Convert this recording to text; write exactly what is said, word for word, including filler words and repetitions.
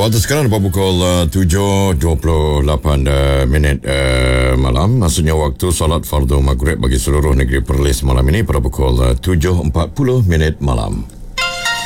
Waktu sekarang dapat pukul uh, tujuh dua puluh lapan uh, minit uh, malam. Maksudnya waktu solat fardu maghrib bagi seluruh negeri Perlis malam ini pada pukul uh, tujuh empat puluh minit malam.